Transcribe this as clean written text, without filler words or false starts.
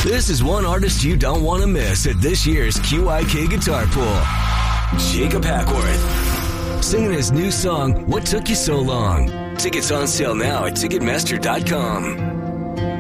This is one artist you don't want to miss at this year's QIK Guitar Pool. Jacob Hackworth, singing his new song, What Took You So Long? Tickets on sale now at Ticketmaster.com.